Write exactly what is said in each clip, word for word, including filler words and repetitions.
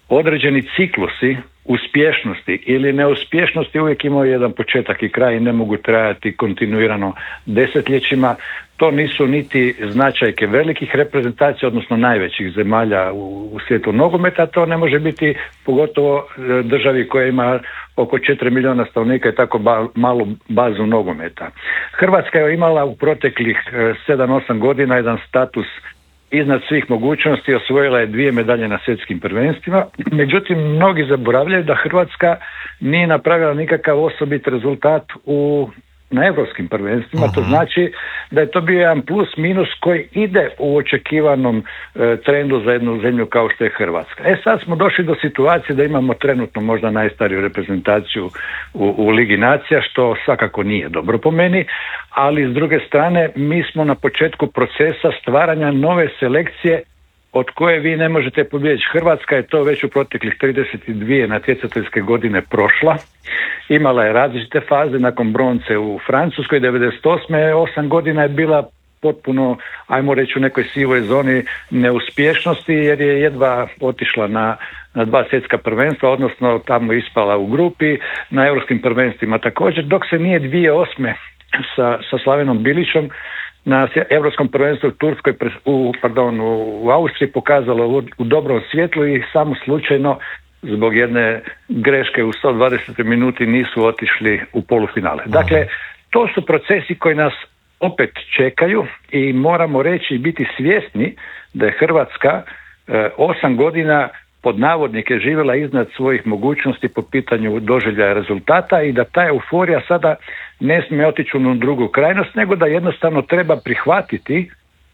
određeni ciklusi uspješnosti ili neuspješnosti uvijek imaju jedan početak i kraj i ne mogu trajati kontinuirano desetljećima. To nisu niti značajke velikih reprezentacija, odnosno najvećih zemalja u, u svijetu nogometa. To ne može biti pogotovo državi koja ima oko četiri milijuna stanovnika i tako ba, malu bazu nogometa. Hrvatska je imala u proteklih sedam osam godina jedan status iznad svih mogućnosti, osvojila je dvije medalje na svjetskim prvenstvima. Međutim, mnogi zaboravljaju da Hrvatska nije napravila nikakav osobit rezultat u na europskim prvenstvima. Uh-huh. To znači da je to bio jedan plus minus koji ide u očekivanom e, trendu za jednu zemlju kao što je Hrvatska. E sad smo došli do situacije da imamo trenutno možda najstariju reprezentaciju u, u Ligi nacija, što svakako nije dobro po meni, ali s druge strane mi smo na početku procesa stvaranja nove selekcije od koje vi ne možete pobjeći. Hrvatska je to već u proteklih trideset dvije natjecateljske godine prošla. Imala je različite faze nakon bronce u Francuskoj, devedeset osme osam godina je bila potpuno, ajmo reći, u nekoj sivoj zoni neuspješnosti jer je jedva otišla na, na dva svjetska prvenstva, odnosno tamo ispala u grupi, na europskim prvenstvima također, dok se nije dvije tisuće osme sa, sa Slavenom Bilićom na europskom prvenstvu u Turskoj, u, pardon, u Austriji pokazalo u, u dobrom svjetlu i samo slučajno zbog jedne greške u sto dvadesetoj minuti nisu otišli u polufinale. Dakle, to su procesi koji nas opet čekaju i moramo reći i biti svjesni da je Hrvatska e, osam godina pod navodnike živjela iznad svojih mogućnosti po pitanju doživljaja rezultata i da ta euforija sada ne smije otići u drugu krajnost, nego da jednostavno treba prihvatiti,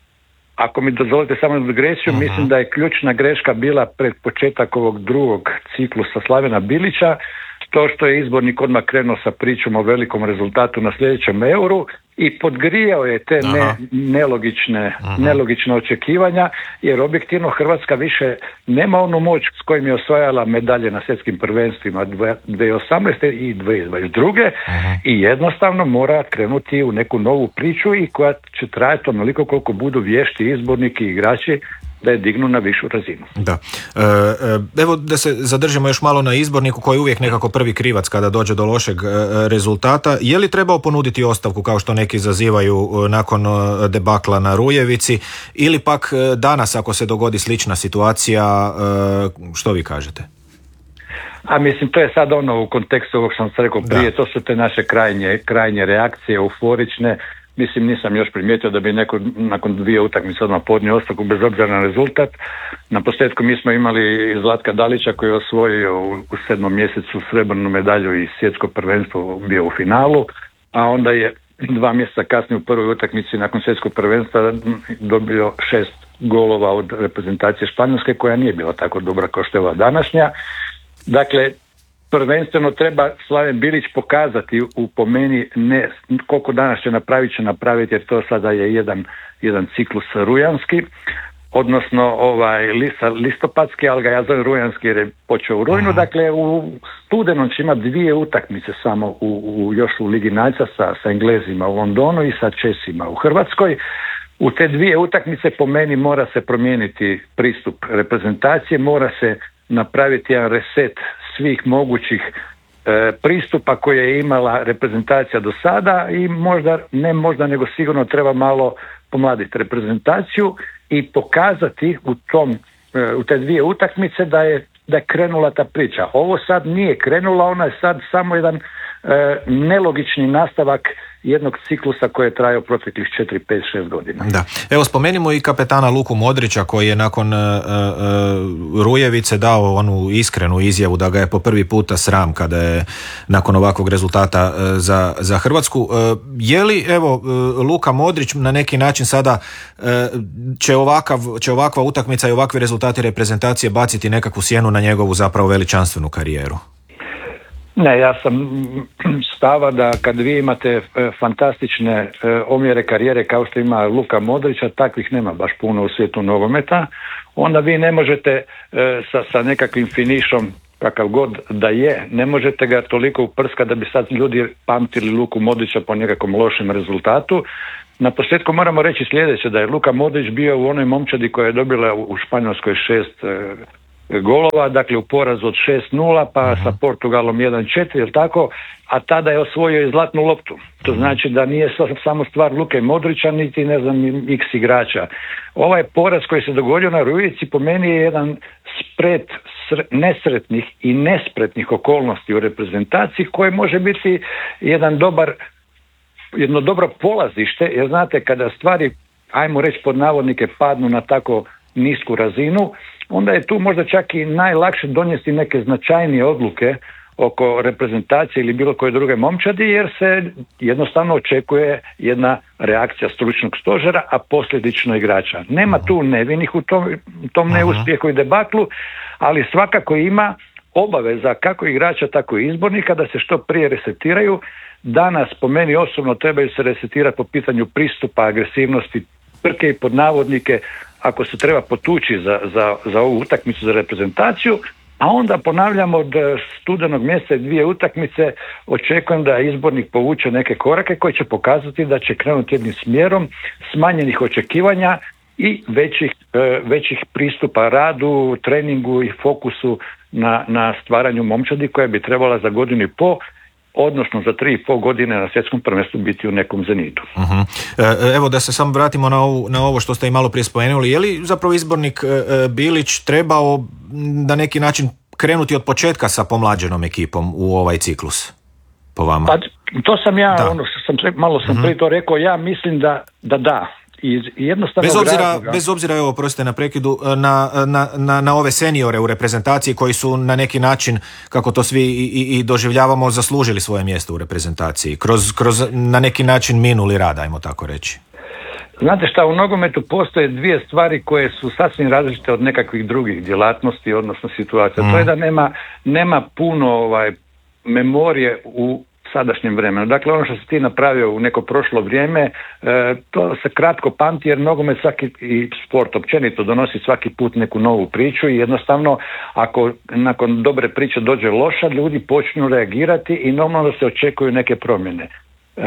ako mi dozvolite samo digresiju, uh-huh. mislim da je ključna greška bila pred početak ovog drugog ciklusa Slavena Bilića, to što je izbornik odmah krenuo sa pričom o velikom rezultatu na sljedećem euru i podgrijao je te ne, nelogične, nelogične očekivanja, jer objektivno Hrvatska više nema onu moć s kojim je osvajala medalje na svjetskim prvenstvima dvije tisuće osamnaeste i dvije tisuće dvadeset druge Aha. i jednostavno mora krenuti u neku novu priču i koja će trajati onoliko koliko budu vješti izborniki i igrači da je dignu na višu razinu. Da. E, evo da se zadržimo još malo na izborniku koji je uvijek nekako prvi krivac kada dođe do lošeg rezultata. Je li trebao ponuditi ostavku kao što neki zazivaju nakon debakla na Rujevici ili pak danas ako se dogodi slična situacija, što vi kažete? A mislim, to je sad ono u kontekstu ovog što sam rekao prije, da. To su te naše krajnje, krajnje reakcije, euforične. Mislim, nisam još primijetio da bi neko nakon dvije utakmice odmah podnio ostavku bez obzira na rezultat. Na posljedku mi smo imali Zlatka Dalića koji je osvojio u, u sedmom mjesecu srebrnu medalju i svjetsko prvenstvo bio u finalu, a onda je dva mjeseca kasnije u prvoj utakmici nakon svjetskog prvenstva dobio šest golova od reprezentacije Španjolske koja nije bila tako dobra kao što je ova današnja. Dakle, prvenstveno treba Slaven Bilić pokazati u po meni ne koliko danas će napraviti, će napraviti jer to sada je jedan, jedan ciklus rujanski, odnosno ovaj listopadski, ali ga ja zovem rujanski jer je počeo u rujnu. Dakle, u studenom će imati dvije utakmice samo u, u, još u Ligi nacija sa, sa Englezima u Londonu i sa Česima u Hrvatskoj. U te dvije utakmice po meni mora se promijeniti pristup reprezentacije, mora se napraviti jedan reset svih mogućih e, pristupa koje je imala reprezentacija do sada i možda, ne možda, nego sigurno treba malo pomladiti reprezentaciju i pokazati u tom, e, u te dvije utakmice da je, da je krenula ta priča. Ovo sad nije krenula, ona je sad samo jedan e, nelogični nastavak jednog ciklusa koji je trajao proteklih četiri, pet, šest godina. Da. Evo spomenimo i kapetana Luku Modrića koji je nakon uh, uh, Rujevice dao onu iskrenu izjavu da ga je po prvi puta sram kada je nakon ovakvog rezultata uh, za, za Hrvatsku. Uh, je li evo uh, Luka Modrić na neki način sada uh, će, ovakav, će ovakva utakmica i ovakvi rezultati reprezentacije baciti nekakvu sjenu na njegovu zapravo veličanstvenu karijeru? Ne, ja sam stava da kad vi imate e, fantastične e, omjere karijere kao što ima Luka Modrića, takvih nema baš puno u svijetu nogometa, onda vi ne možete e, sa, sa nekakvim finišom, kakav god da je, ne možete ga toliko uprskati da bi sad ljudi pamtili Luku Modrića po nekakvom lošem rezultatu. Na posljedku moramo reći sljedeće, da je Luka Modrić bio u onoj momčadi koja je dobila u Španjolskoj šest e, golova, dakle u porazu od šest nula, pa uh-huh. sa Portugalom jedan četiri, jel tako, a tada je osvojio i zlatnu loptu. To znači da nije samo stvar Luke Modrića, niti ne znam x igrača. Ovaj poraz koji se dogodio na Rujici po meni je jedan spret sre, nesretnih i nespretnih okolnosti u reprezentaciji koje može biti jedan dobar, jedno dobro polazište, jer znate kada stvari, ajmo reći pod navodnike, padnu na tako nisku razinu, onda je tu možda čak i najlakše donijeti neke značajnije odluke oko reprezentacije ili bilo koje druge momčadi, jer se jednostavno očekuje jedna reakcija stručnog stožera, a posljedično igrača. Nema tu nevinih u tom, tom neuspjehu i debaklu, ali svakako ima obaveza kako igrača, tako i izbornika da se što prije resetiraju. Danas, po meni osobno, trebaju se resetirati po pitanju pristupa, agresivnosti, prke i pod navodnike, ako se treba potući za, za, za ovu utakmicu za reprezentaciju, a onda ponavljamo od studenog mjeseca dvije utakmice, očekujem da izbornik povuče neke korake koji će pokazati da će krenuti jednim smjerom smanjenih očekivanja i većih, većih pristupa radu, treningu i fokusu na, na stvaranju momčadi koja bi trebala za godinu i pol, odnosno za tri i pol godine na svjetskom prvenstvu biti u nekom zenitu. Uh-huh. Evo da se samo vratimo na, ovu, na ovo što ste i malo prije spomenuli. Je li zapravo izbornik Bilić trebao na neki način krenuti od početka sa pomlađenom ekipom u ovaj ciklus, po vama? Pa to sam ja, da. ono što sam, malo sam uh-huh. prije to rekao, ja mislim da da. da. Iz bez obzira, razloga. bez obzira, evo, prostite na prekidu, na, na, na, na ove seniore u reprezentaciji koji su na neki način, kako to svi i, i, i doživljavamo, zaslužili svoje mjesto u reprezentaciji, kroz, kroz na neki način minuli rad, ajmo tako reći. Znate šta, u nogometu postoje dvije stvari koje su sasvim različite od nekakvih drugih djelatnosti, odnosno situacija. Mm. To je da nema, nema puno ovaj, memorije u sadašnjem vremenu. Dakle, ono što si ti napravio u neko prošlo vrijeme, e, to se kratko pamti, jer nogomet svaki i sport općenito donosi svaki put neku novu priču i jednostavno ako nakon dobre priče dođe loša, ljudi počnu reagirati i normalno da se očekuju neke promjene. E,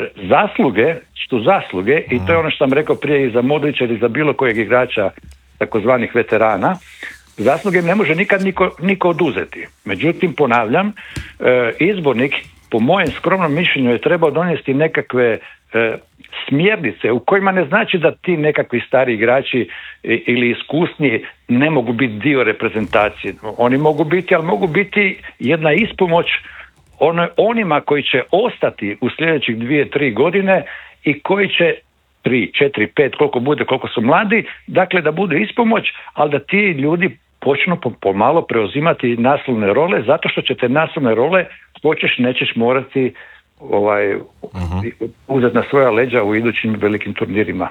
zasluge su zasluge i to je ono što sam rekao prije i za Modrića ili za bilo kojeg igrača takozvanih veterana. Zasluge ne može nikad niko, niko oduzeti. Međutim, ponavljam, e, izbornik po mojem skromnom mišljenju je trebao donijeti nekakve e, smjernice u kojima ne znači da ti nekakvi stari igrači e, ili iskusni ne mogu biti dio reprezentacije. Oni mogu biti, ali mogu biti jedna ispomoć on, onima koji će ostati u sljedećih dvije, tri godine i koji će tri, četiri, pet, koliko bude, koliko su mladi, dakle da budu ispomoć, ali da ti ljudi počnu pomalo preuzimati naslovne role, zato što će te naslovne role hoćeš, nećeš morati ovaj, uh-huh. uzeti na svoja leđa u idućim velikim turnirima.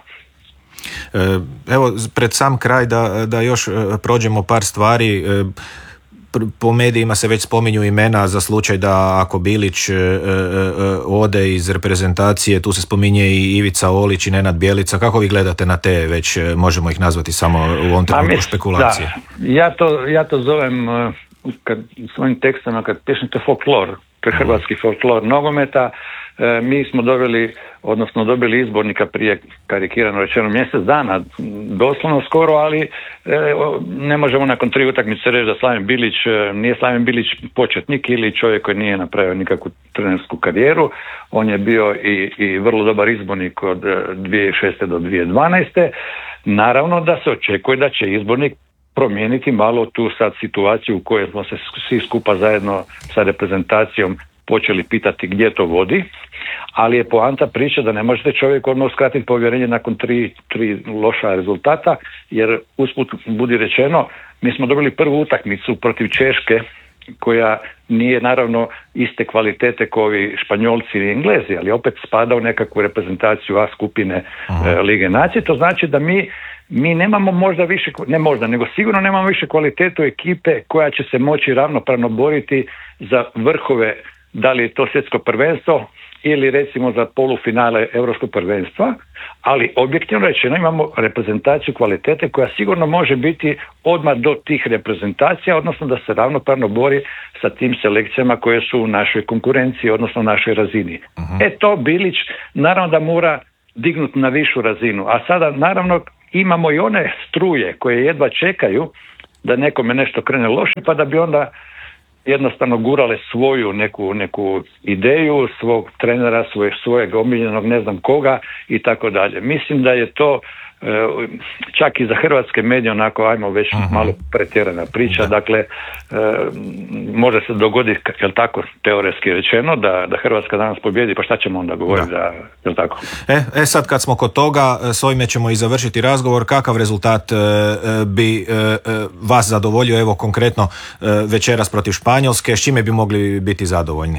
Evo, pred sam kraj da, da još prođemo par stvari. Po medijima se već spominju imena za slučaj da ako Bilić e, e, ode iz reprezentacije, tu se spominje i Ivica Olić i Nenad Bjelica. Kako vi gledate na te, već možemo ih nazvati samo u ovom trenutku špekulacije? Da. Ja to, ja to zovem kad svojim tekstima, kad pišem, to folklor, to je hrvatski folklor nogometa. E, mi smo doveli, odnosno dobili izbornika prije, karikirano rečeno, mjesec dana, doslovno skoro, ali e, ne možemo nakon tri utakmice reći da Slaven Bilić, e, nije Slaven Bilić početnik ili čovjek koji nije napravio nikakvu trenersku karijeru. On je bio i, i vrlo dobar izbornik od dvije tisuće šeste do dvije tisuće dvanaeste. Naravno da se očekuje da će izbornik promijeniti malo tu sad situaciju u kojoj smo se svi skupa zajedno sa reprezentacijom počeli pitati gdje to vodi, ali je poanta priča da ne možete čovjek odmah uskratiti povjerenje nakon tri, tri loša rezultata, jer usput budi rečeno, mi smo dobili prvu utakmicu protiv Češke, koja nije naravno iste kvalitete kao ovi Španjolci i Englezi, ali opet spada u nekakvu reprezentaciju A skupine e, Lige nacije. To znači da mi mi nemamo možda više, ne možda, nego sigurno nemamo više kvalitetu ekipe koja će se moći ravnopravno boriti za vrhove, da li je to svjetsko prvenstvo ili recimo za polufinale europskog prvenstva, ali objektivno rečeno imamo reprezentaciju kvalitete koja sigurno može biti odmah do tih reprezentacija, odnosno da se ravnopravno bori sa tim selekcijama koje su u našoj konkurenciji, odnosno našoj razini. Uh-huh. E to Bilić naravno da mora dignuti na višu razinu, a sada naravno imamo i one struje koje jedva čekaju da nekome nešto krene loše, pa da bi onda jednostavno gurale svoju neku, neku ideju, svog trenera, svojeg, svojeg omiljenog ne znam koga i tako dalje. Mislim da je to čak i za hrvatske medije onako, ajmo već uh-huh. malo pretjerana priča, da. Dakle e, može se dogoditi, jel tako, teoretski rečeno, da, da Hrvatska danas pobjedi, pa šta ćemo onda govoriti, da. Da, jel tako? E, e sad kad smo kod toga, s ovime ćemo i završiti razgovor, kakav rezultat e, bi e, vas zadovoljio, evo konkretno e, večeras protiv Španjolske, s čime bi mogli biti zadovoljni?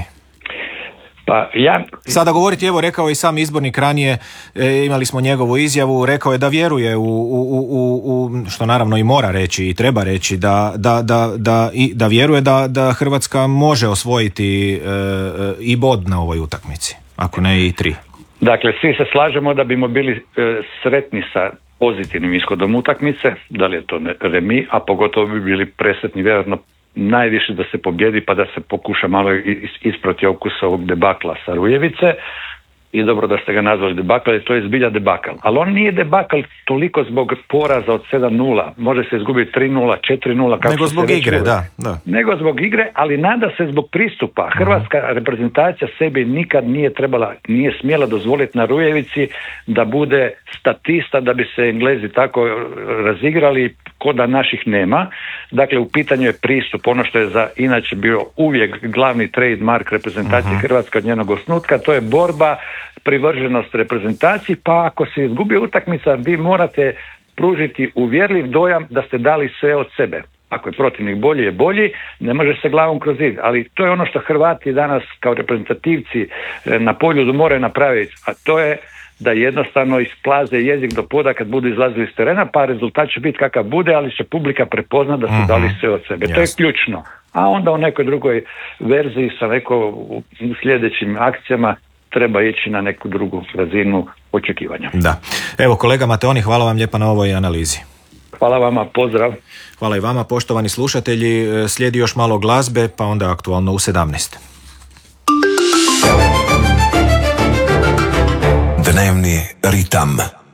Pa ja... Sada govoriti, evo rekao i sam izbornik ranije, e, imali smo njegovu izjavu, rekao je da vjeruje u, u, u, u što naravno i mora reći i treba reći, da, da, da, da, i, da vjeruje da, da Hrvatska može osvojiti e, i bod na ovoj utakmici, ako ne i tri. Dakle, svi se slažemo da bimo bili e, sretni sa pozitivnim ishodom utakmice, da li je to remi, a pogotovo bi bili presretni vjerojatno najviše da se pobjedi pa da se pokuša malo isproti okusa ovog debakla sa Rujevice i dobro da ste ga nazvali debakl, jer to je zbilja debakl. Ali on nije debakl toliko zbog poraza od sedam nula, može se izgubiti tri nula, četiri nula, kako nego zbog igre, da, da. Nego zbog igre, ali nada se zbog pristupa. Hrvatska uh-huh. reprezentacija sebi nikad nije trebala, nije smjela dozvoliti na Rujevici da bude statista, da bi se Englezi tako razigrali ko da naših nema. Dakle, u pitanju je pristup, ono što je za inače bio uvijek glavni trademark reprezentacije uh-huh. Hrvatske od njenog osnutka, to je borba, privrženost reprezentaciji, pa ako se izgubi utakmica, vi morate pružiti uvjerljiv dojam da ste dali sve od sebe. Ako je protivnik bolji je bolji, ne može se glavom kroz zid, ali to je ono što Hrvati danas kao reprezentativci na poljudu moraju napraviti, a to je da jednostavno isplaze jezik do poda kad budu izlazili s terena, pa rezultat će biti kakav bude, ali će publika prepozna da su mm-hmm. dali sve od sebe. Jasne. To je ključno. A onda u nekoj drugoj verziji sa neko u sljedećim akcijama treba ići na neku drugu razinu očekivanja. Da. Evo kolega Mateoni, hvala vam lijepa na ovoj analizi. Hvala vama, pozdrav. Hvala i vama, poštovani slušatelji. Slijedi još malo glazbe, pa onda aktualno u sedamnaest. Dnevni ritam.